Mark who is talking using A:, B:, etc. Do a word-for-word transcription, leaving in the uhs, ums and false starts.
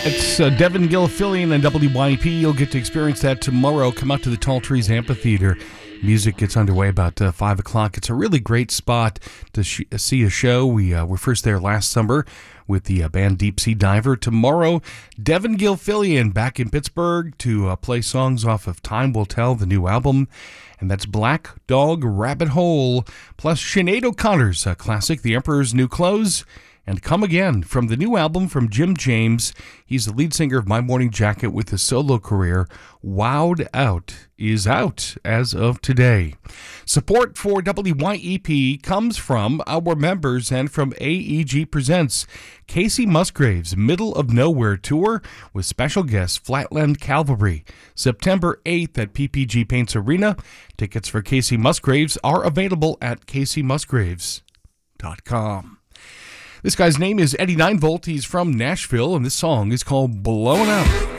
A: It's uh, Devin Gilfillian and W Y E P. You'll get to experience that tomorrow. Come out to the Tall Trees Amphitheater. Music gets underway about uh, five o'clock. It's a really great spot to sh- see a show. We uh, were first there last summer with the uh, band Deep Sea Diver. Tomorrow, Devin Gilfillian back in Pittsburgh to uh, play songs off of Time Will Tell, the new album. And that's Black Dog Rabbit Hole, plus Sinead O'Connor's uh, classic, The Emperor's New Clothes, and Come Again from the new album from Jim James. He's the lead singer of My Morning Jacket with a solo career. Wowed Out is out as of today. Support for W Y E P comes from our members and from A E G Presents Casey Musgraves' Middle of Nowhere Tour with special guest Flatland Cavalry. September eighth at P P G Paints Arena. Tickets for Casey Musgraves are available at casey musgraves dot com. This guy's name is Eddie Ninevolt. He's from Nashville, and this song is called Blown Up.